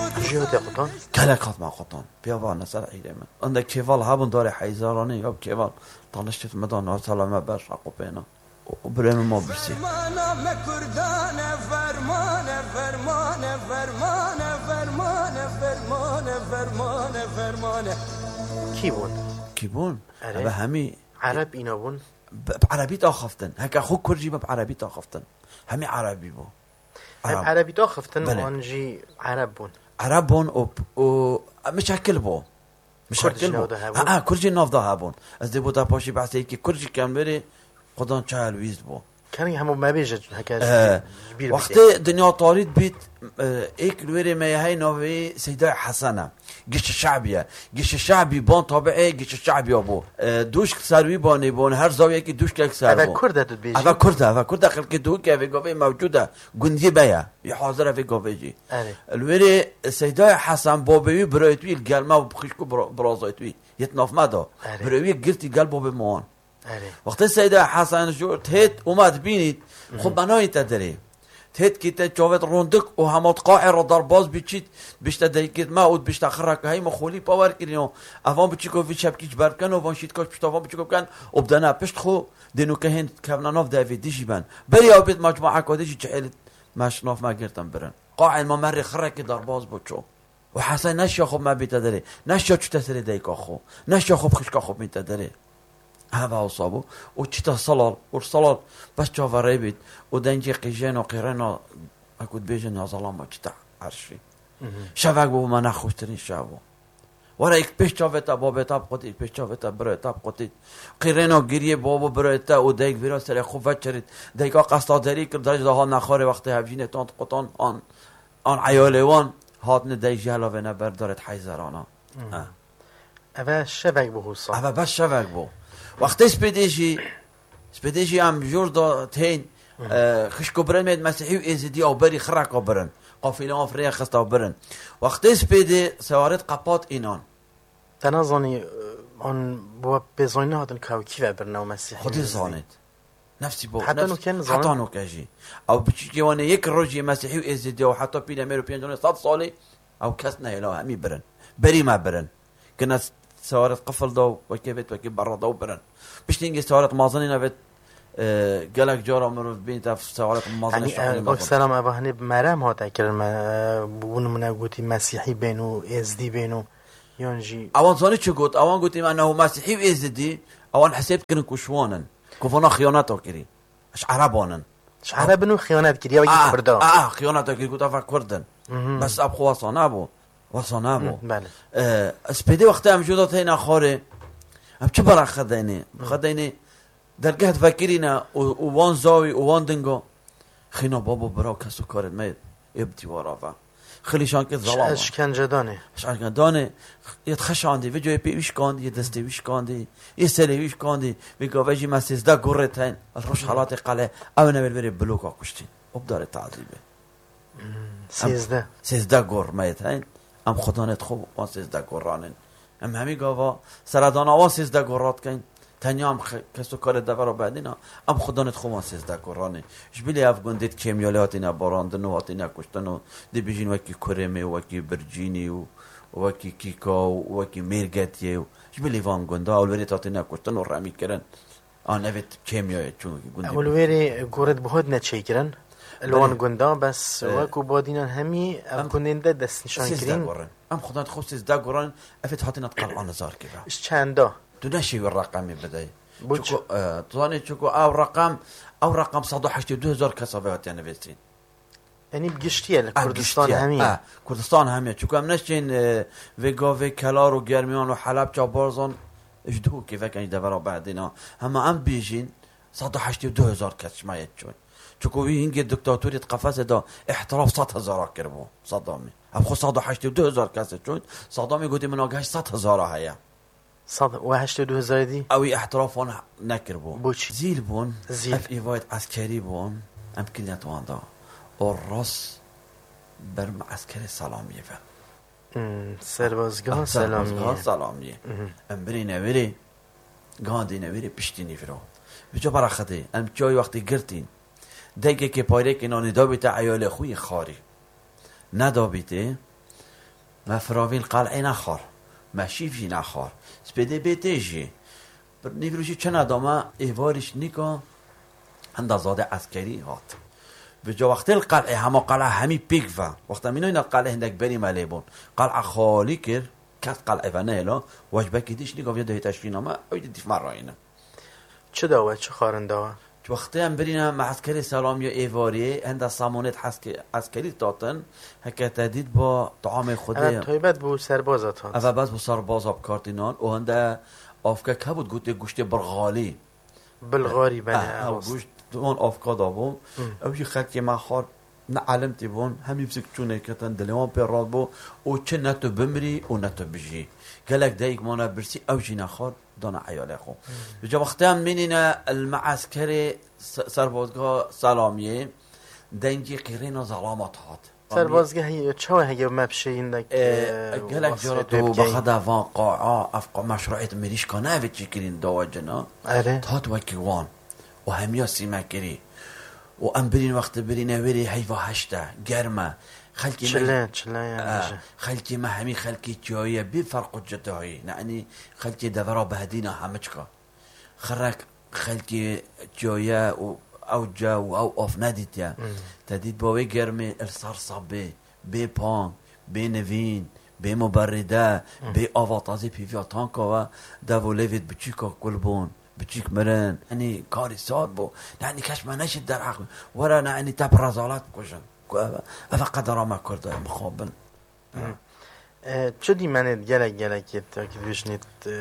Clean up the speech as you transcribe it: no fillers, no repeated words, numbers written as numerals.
جهت قطان کلکات ما قطان بیا نظر ایده من انده کیوال هبون داره حیزارانه یا کیوال تانشت مدان ها سلامه بر شاقو پینا و بریم ما برسی فرمانه کردانه فرمانه فرمانه فرمانه فرمانه فرمانه فرمانه فرمانه کی بون به همی عرب اینا بون بعربی تا خفتن هکا خو کرجی به بعربی تا خفتن همی عربی بو عربی تا خفتن بله. وانجی عرب بون عرب بون و مشکل بو مشکل بو کرجی ناف دا هبون از دی بودا پاشی بحثی که کرجی کم بری خدان چهل ویزد بو کنی همو ما بیجد هکا وقت دنیا طارید بیت ایک لویری میهی نوی سیدای حسنه گیش شعبی بان تابعه گیش شعبی بو دوش سروی بانی بون هر زاویه که دوش که سر بون اوه کرده دود بیجی اوه کرده خلقی دو که اوه گاوه موجوده گندی بیا یه حاضر اوه گاوه جی لویری سیدای حسن بابوی برایتوی الگلمه و بخیشکو برازایتوی یتناف مدا برایوی گرتی گل بابه موان وقتی سیدای حسن جو تهت اومد بینید خب بنایی تدری تهت که تجاوت روندک و همات قاعه را در باز بیچید بیشتر دیگه ما اود بیشتر خرک های مخولی پاور کردیم افام بچیکو وی شبکیش برکن و وان شید کاش پشت افام بچیکو کن ابدنا پشت خو دینو که هند کفناناف دوید دیشی بن بری آبید مجموعه کادیشی چهل مشناف ما گرتم برن قاعه ما مر خرک در باز بچو و حسن نشیا خوب ما بیت داره نشیا چه تسری دیگه خو نشیا خوب خشکا خوب میت داره هوا اصابو و چیتا صلال بس جاوره بید و دنجی قیجن و قیرن اکود بیجن یا ظلام و چیتا عرشی شوک بو من نخوشترین شبو ورا ایک پیش چاوتا بابتا بقوتید پیش چاوتا برایتا بقوتید قیرن و گریه بابو برایتا و دیگ ویرا سر خوفت چرید دیگا قصدادری کرد درج داها نخاره وقتی هفجین تانت قطان آن عیالوان هاتن دیجی هلاوه نبر دارد حیزرانا اوه شوک بو حوصا اوه بس شوک بو وقتی سپیدیشی هم جور دا تین خشکو برن مید مسیحی و ایزیدی او بری خرک او برن قافله آفریه خست او برن وقتی سپیدی سوارت قپات اینان تنازانی آن بو بزاینه هاتن که و برن او مسیحی خودی زانید نفسی بو حتی نوکن زانید حتی نوکجی او بچی جوانه یک روزی مسیحی و ایزیدی و حتی پیل میرو 500 سالی او کس نه همی برن بری ما برن کنه سوارت قفل دو وكي بيت وكي برا دو برن بشتينجي سوارت مازنين ابت قالك جارا مرو بين سوارت مازنين يعني سلام ابا هني مرام هاتا كلمه بون من قوتي مسيحي بينو ازدي بينو يونجي اوان صاني شو قلت اوان قلت انه مسيحي وازدي اوان حسبت كن كشوانن كوفنا خيانات كري اش عربانن اش عربنو خيانات كري يا كردان خيانات كري كنت افكردن بس ابخو وصانا بو بله اسپیدی وقتی هم جودات هینا خاره هم چه برا خدینه درگهت فکرینا و وان زاوی و وان دنگو خینا بابا برا کسو کارت مید ابتی وارافا خیلی شانکت ظلام اشکنجه دانه یه خشاندی و جای پیویش کاندی یه دستی ویش کاندی یه سلیویش کاندی و گاوجی ما 13 گرت هین از روش حالات قلعه او نبیل بری بلوکا کشتین اب داره تعذیبه 13 گر مید هین ام خدانت خوب وان 13 گرانن ام همی گاوا سردان آوان 13 گرات کن تنیا هم کسو کار دورا بعدینا ام خدانت خوب وان 13 گرانه جبیلی افگندید کیمیالی هاتینا باراندن و هاتینا کشتن و دی بیجین وکی کرمی و وکی برجینی و وکی کیکا و وکی میرگتیه و جبیلی وان گنده اولویری هاتینا کشتن و رمی کرن آن اوید کیمیایی چون اولویری گورد بهود نچه کرن لون گندان بس وکو بادینان همی افگندنده دست نشان کرین ام خدانت خوب 13 گران افت هاتینا قلعان زار که اش چنده دو نشي الرقم بداية شكو تظني شكو او رقم 182,000 كسبات يعني بيتين يعني بقشتيه لكردستان همية كردستان همية شكو ام نشين فيغو في كلار وجرميان وحلب جابارزان اجدهو كيف كان يدبروا بعدين هما ام بيجين 182,000 كاش ما يتشون شكو هينجي الدكتاتوري تقفز دا احتراف 100,000 كربو صدامي ام خو 182,000 كاس تشون صدامي قلت من اگه 100,000 هيا 182,000 دي اوي احترافون نكربو بوش زيل بون اف ايفايت عسكري بون ام كليات واندا والراس برم عسكري سلامية سربازگاه سلامية ام بري نويري گاندي نويري پشتي نفرو بجا برخده ام جاي وقتی گرتين دیگه که پایره که نانی دابیته عیال خوی خاری ندابیته ما فراوین قلعه نخور ما شیفی نخور سپیده بیتیجی نیفروشی چند آدمه ایوارش نیکا اندازاده عسکری هات به جا وقتی القلعه همه قلعه همی پیک و وقتی مینو این القلعه هندک بری ملیبون قلعه خالی کرد کس قلعه و نیلا واجبه کدیش نیکا بیا دهی تشکیل نامه اوید دیف مرایینه چه داوه چه خارن داوه وقتی هم برین معسکر سلامی و ایواریه هنده سامانت عسکری داتن هکه تهدید با طعام خوده طایبت بو سربازات هات اوه بس بو سربازا بکارتینان و هنده آفکه که بود گوته گوشت برغالی بلغاری بنه او گوشت اون آفکا دابون او یه خلقی ما خار نعلم تیبون همی بسک چونه کتن دلیوان پیراد بو او چه نتو بمری و نتو بجی گلک دایک مانا برسی او جی نخار دانا عیاله خو بجا وقتی هم مینینا المعسکر سربازگاه سلامیه دنجی قیرین ظلامات هات سربازگاه هی چه هی مبشه ایندک گلک جارتو بخدا واقعا افقا مشروعیت مریش کنه و چی کرین دواجنا تات وکی وان و همیا سیمکری و ام برین وقت برین وری حیفا هشته گرمه خلقی چله یعنی خلقی ما همی خلقی جایه بی فرق جدایی یعنی خلقی دورا بهدینا همچکا خرک خلقی جایه و او جا و او آف ندید یا تدید باوی گرمه ارسار صابه بی پان بی نوین بی مبرده بی آواتازی پیویا تانکا و دو لیوید بچیکا کلبون بچیک مرن یعنی کاری ساد بو یعنی کش ما نشد در عقل ولا یعنی تب رزالات بکشن افا قدر ما کرده مخابن چه دی منید گلک تا که بشنید